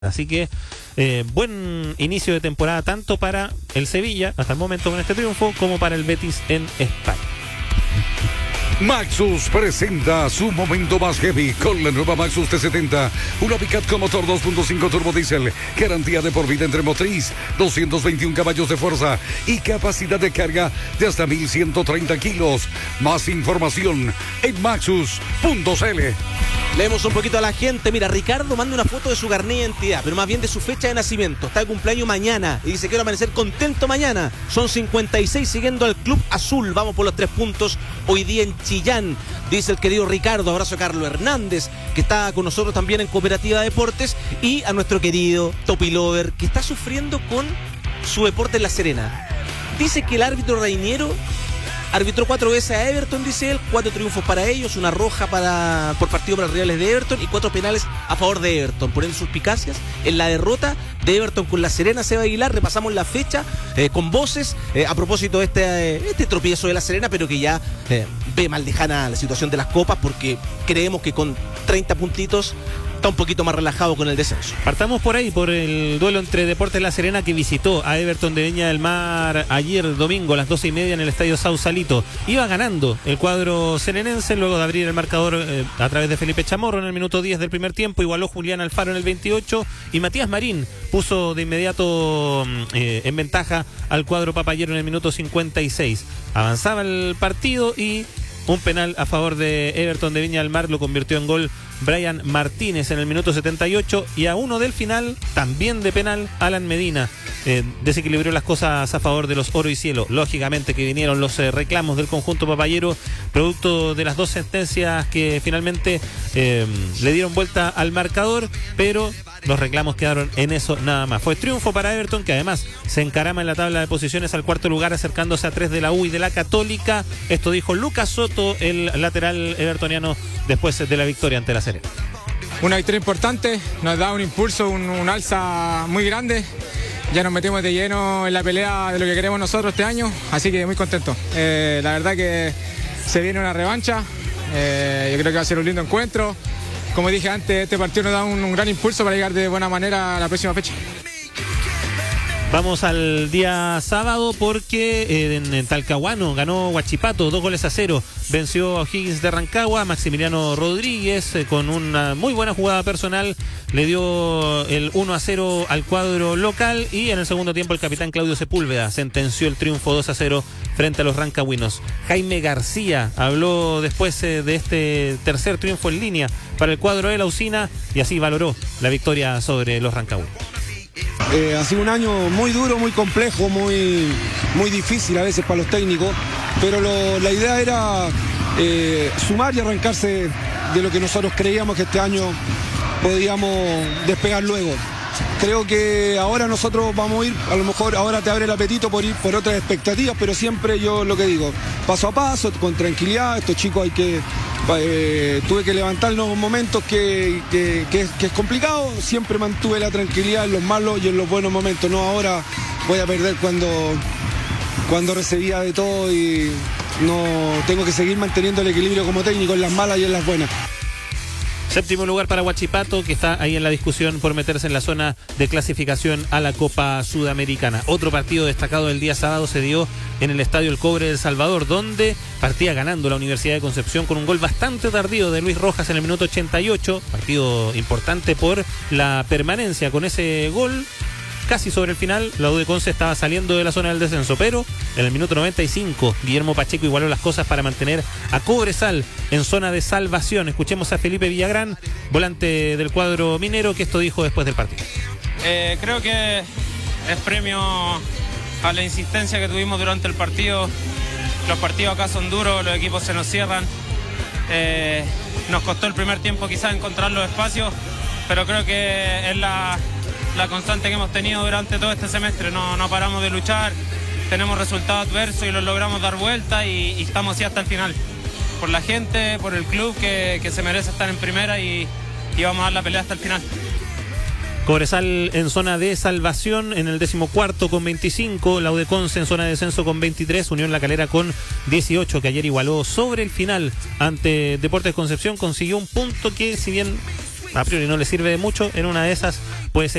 Así que buen inicio de temporada tanto para el Sevilla, hasta el momento con este triunfo, como para el Betis en España. Maxus presenta su momento más heavy con la nueva Maxus T70, una pick-up con motor 2.5 turbo diesel, garantía de por vida entre motriz, 221 caballos de fuerza y capacidad de carga de hasta 1.130 kilos. Más información en maxus.cl. Leemos un poquito a la gente. Mira, Ricardo manda una foto de su carnet de identidad, pero más bien de su fecha de nacimiento. Está de cumpleaños mañana y dice: quiero amanecer contento mañana. Son 56 siguiendo al Club Azul. Vamos por los 3 puntos hoy día en Chillán, dice el querido Ricardo. Abrazo a Carlos Hernández, que está con nosotros también en Cooperativa Deportes, y a nuestro querido Topi Lover, que está sufriendo con su deporte en La Serena. Dice que el árbitro Reiniero arbitró 4 veces a Everton, dice él, 4 triunfos para ellos, una roja por partido para los rivales de Everton y 4 penales a favor de Everton, poniendo suspicacias en la derrota de Everton con La Serena. Seba Aguilar, repasamos la fecha con voces a propósito de este tropiezo de La Serena, pero que ya ve mal lejana la situación de las copas, porque creemos que con 30 puntitos está un poquito más relajado con el descenso. Partamos por ahí, por el duelo entre Deportes La Serena, que visitó a Everton de Viña del Mar ayer domingo a las 12:30 en el estadio Sausalito. Iba ganando el cuadro serenense luego de abrir el marcador a través de Felipe Chamorro en el minuto 10 del primer tiempo. Igualó Julián Alfaro en el 28 y Matías Marín puso de inmediato en ventaja al cuadro papayero en el minuto 56. Avanzaba el partido y un penal a favor de Everton de Viña del Mar lo convirtió en gol Brian Martínez en el minuto 78, y a uno del final, también de penal, Alan Medina desequilibró las cosas a favor de los Oro y Cielo. Lógicamente que vinieron los reclamos del conjunto papayero, producto de las 2 sentencias que finalmente le dieron vuelta al marcador, pero los reclamos quedaron en eso nada más. Fue triunfo para Everton, que además se encarama en la tabla de posiciones al 4º lugar, acercándose a 3 de la U y de la Católica. Esto dijo Lucas Soto, el lateral evertoniano, después de la victoria ante La Serena. Una victoria importante, nos da un impulso, un alza muy grande. Ya nos metemos de lleno en la pelea de lo que queremos nosotros este año, así que muy contento. La verdad que se viene una revancha, yo creo que va a ser un lindo encuentro. Como dije antes, este partido nos da un gran impulso para llegar de buena manera a la próxima fecha. Vamos al día sábado, porque en Talcahuano ganó Huachipato 2-0. Venció a O'Higgins de Rancagua. Maximiliano Rodríguez, con una muy buena jugada personal, le dio el 1-0 al cuadro local, y en el segundo tiempo el capitán Claudio Sepúlveda sentenció el triunfo 2-0 frente a los rancagüinos. Jaime García habló después de este tercer triunfo en línea para el cuadro de la Usina, y así valoró la victoria sobre los rancagüinos. Ha sido un año muy duro, muy complejo, muy difícil a veces para los técnicos, pero la idea era sumar y arrancarse de lo que nosotros creíamos que este año podíamos despegar luego. Creo que ahora nosotros vamos a ir, a lo mejor ahora te abre el apetito por ir por otras expectativas, pero siempre yo lo que digo, paso a paso, con tranquilidad. Estos chicos tuve que levantarlos en momentos que es complicado. Siempre mantuve la tranquilidad en los malos y en los buenos momentos. No, ahora voy a perder cuando recibía de todo, y no tengo que seguir manteniendo el equilibrio como técnico en las malas y en las buenas. 7º lugar para Huachipato, que está ahí en la discusión por meterse en la zona de clasificación a la Copa Sudamericana. Otro partido destacado del día sábado se dio en el Estadio El Cobre de El Salvador, donde partía ganando la Universidad de Concepción con un gol bastante tardío de Luis Rojas en el minuto 88. Partido importante por la permanencia. Con ese gol, casi sobre el final, la U de Conce estaba saliendo de la zona del descenso, pero en el minuto 95 Guillermo Pacheco igualó las cosas para mantener a Cobresal en zona de salvación. Escuchemos a Felipe Villagrán, volante del cuadro minero, que esto dijo después del partido. Creo que es premio a la insistencia que tuvimos durante el partido. Los partidos acá son duros, los equipos se nos cierran. Nos costó el primer tiempo quizás encontrar los espacios, pero creo que es la constante que hemos tenido durante todo este semestre. No paramos de luchar, tenemos resultados adversos y los logramos dar vuelta, y estamos así hasta el final. Por la gente, por el club que se merece estar en primera, y vamos a dar la pelea hasta el final. Cobresal en zona de salvación en el 14º con 25, la U de Conce en zona de descenso con 23, Unión La Calera con 18, que ayer igualó sobre el final ante Deportes Concepción. Consiguió un punto que, si bien a priori no le sirve de mucho, en una de esas puede ser